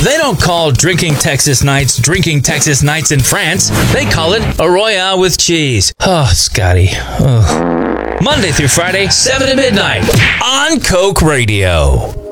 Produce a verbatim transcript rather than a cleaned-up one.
They don't call drinking Texas nights drinking Texas nights in France. They call it a Royale with cheese. Oh, Scotty. Oh. Monday through Friday, seven to midnight on Coke Radio.